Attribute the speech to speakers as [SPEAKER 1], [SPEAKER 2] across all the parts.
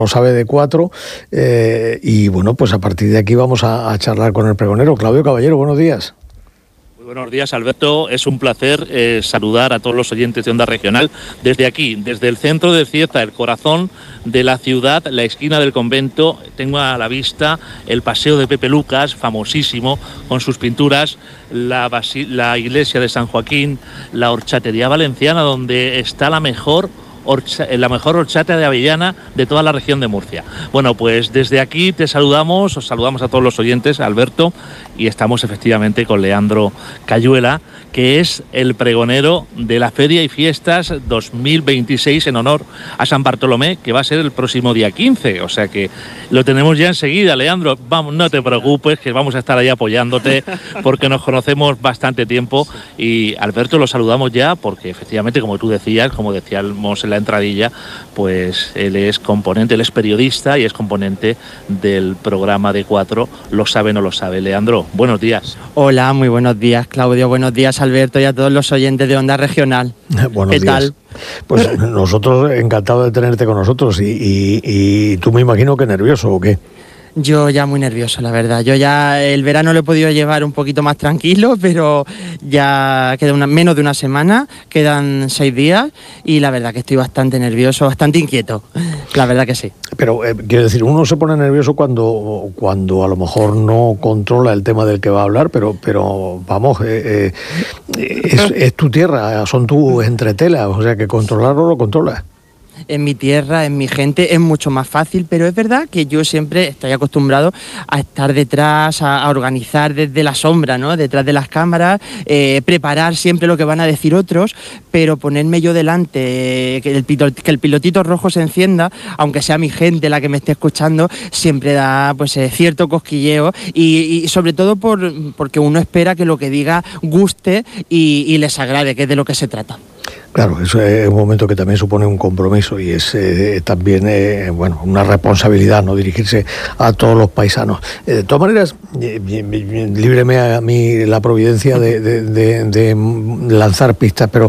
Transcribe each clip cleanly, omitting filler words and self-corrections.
[SPEAKER 1] lo sabe de cuatro, y bueno, pues a partir de aquí vamos a charlar con el pregonero. Claudio Caballero, buenos días.
[SPEAKER 2] Muy buenos días, Alberto. Es un placer saludar a todos los oyentes de Onda Regional desde aquí, desde el centro de Cieza, el corazón de la ciudad, la esquina del convento. Tengo a la vista el Paseo de Pepe Lucas, famosísimo, con sus pinturas, la iglesia de San Joaquín, la horchatería valenciana, donde está la mejor horchata de avellana de toda la región de Murcia. Bueno, pues desde aquí os saludamos a todos los oyentes, Alberto, y estamos efectivamente con Leandro Cayuela, que es el pregonero de la Feria y Fiestas 2026 en honor a San Bartolomé, que va a ser el próximo día 15, o sea que lo tenemos ya enseguida. Leandro, vamos, no te preocupes, que vamos a estar ahí apoyándote, porque nos conocemos bastante tiempo, y Alberto lo saludamos ya, porque efectivamente, como tú decías, como decíamos en la entradilla, pues él es periodista y es componente del programa de Cuatro, Lo sabe, no lo sabe. Leandro, buenos días.
[SPEAKER 3] Hola, muy buenos días, Claudio, buenos días, Alberto, y a todos los oyentes de Onda Regional.
[SPEAKER 1] Buenos días.
[SPEAKER 3] ¿Qué tal?
[SPEAKER 1] Pues nosotros encantados de tenerte con nosotros, y tú me imagino que nervioso, ¿o qué?
[SPEAKER 3] Yo ya muy nervioso, la verdad. Yo ya el verano lo he podido llevar un poquito más tranquilo, pero ya queda menos de una semana, quedan 6 días, y la verdad que estoy bastante nervioso, bastante inquieto, la verdad que sí.
[SPEAKER 1] Pero quiero decir, uno se pone nervioso cuando a lo mejor no controla el tema del que va a hablar, pero vamos, es tu tierra, son tus entretelas, o sea que controlarlo lo controlas.
[SPEAKER 3] En mi tierra, en mi gente, es mucho más fácil, pero es verdad que yo siempre estoy acostumbrado a estar detrás, a organizar desde la sombra, ¿no? Detrás de las cámaras, preparar siempre lo que van a decir otros, pero ponerme yo delante, que el pilotito rojo se encienda, aunque sea mi gente la que me esté escuchando, siempre da pues cierto cosquilleo, y sobre todo porque uno espera que lo que diga guste y les agrade, que es de lo que se trata.
[SPEAKER 1] Claro, eso es un momento que también supone un compromiso, y es también una responsabilidad, no dirigirse a todos los paisanos. De todas maneras, líbreme a mí la providencia de lanzar pistas, pero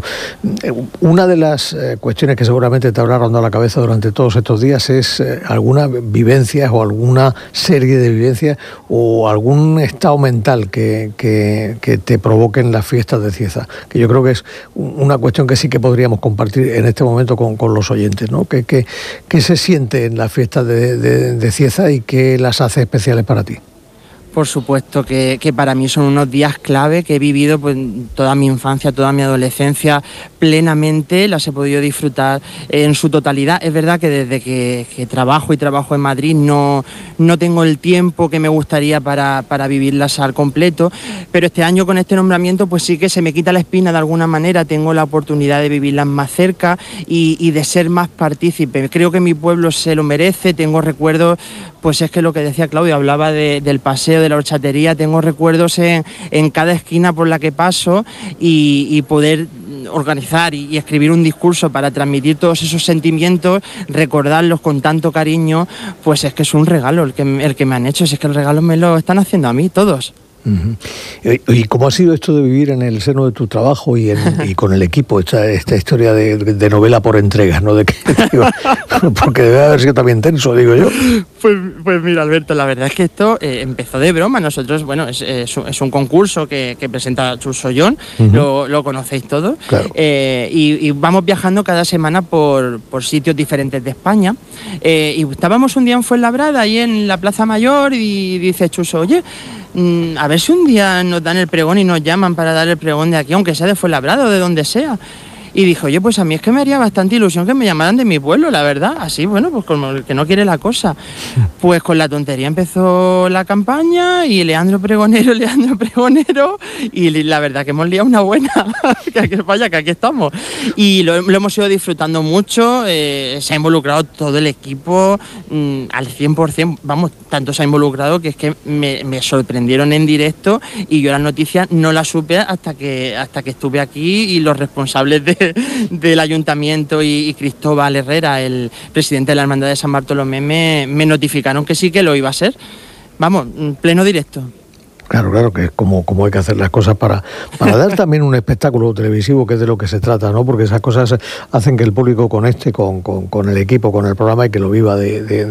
[SPEAKER 1] una de las cuestiones que seguramente te habrá rondado la cabeza durante todos estos días es alguna vivencia o alguna serie de vivencias o algún estado mental que te provoquen las fiestas de Cieza, que yo creo que es una cuestión que sí que podríamos compartir en este momento con los oyentes, ¿no? ¿Qué se siente en las fiestas de Cieza y qué las hace especiales para ti?
[SPEAKER 3] Por supuesto que para mí son unos días clave que he vivido pues, toda mi infancia, toda mi adolescencia plenamente, las he podido disfrutar en su totalidad. Es verdad que desde que trabajo en Madrid no tengo el tiempo que me gustaría para vivirlas al completo, pero este año con este nombramiento pues sí que se me quita la espina de alguna manera, tengo la oportunidad de vivirlas más cerca y de ser más partícipe. Creo que mi pueblo se lo merece, tengo recuerdos, pues es que lo que decía Claudio, hablaba del paseo, de la horchatería, tengo recuerdos en cada esquina por la que paso, y poder organizar y escribir un discurso para transmitir todos esos sentimientos, recordarlos con tanto cariño, pues es que es un regalo el que me han hecho, es que el regalo me lo están haciendo a mí todos.
[SPEAKER 1] Uh-huh. ¿Y cómo ha sido esto de vivir en el seno de tu trabajo y con el equipo, esta historia de novela por entregas, ¿no? Porque debe haber sido también tenso, digo yo.
[SPEAKER 3] Pues mira, Alberto, la verdad es que esto empezó de broma. Nosotros, bueno, es un concurso que presenta Chus Sollón, uh-huh. lo conocéis todos,
[SPEAKER 1] claro.
[SPEAKER 3] Y vamos viajando cada semana por sitios diferentes de España, y estábamos un día en Fuenlabrada, ahí en la Plaza Mayor, y dice Chus, oye, a ver si un día nos dan el pregón y nos llaman para dar el pregón de aquí, aunque sea de Fuenlabrada o de donde sea. Y dijo, oye, pues a mí es que me haría bastante ilusión que me llamaran de mi pueblo, la verdad. Así, bueno, pues como el que no quiere la cosa. Pues con la tontería empezó la campaña, y Leandro Pregonero, y la verdad que hemos liado una buena, que aquí estamos. Y lo hemos ido disfrutando mucho, se ha involucrado todo el equipo al 100%, vamos, tanto se ha involucrado que es que me sorprendieron en directo, y yo las noticias no las supe hasta que estuve aquí, y los responsables del ayuntamiento y Cristóbal Herrera, el presidente de la Hermandad de San Bartolomé, me notificaron que sí que lo iba a ser. Vamos, pleno directo.
[SPEAKER 1] Claro, que es como hay que hacer las cosas para dar también un espectáculo televisivo, que es de lo que se trata, ¿no? Porque esas cosas hacen que el público conecte con el equipo, con el programa y que lo viva de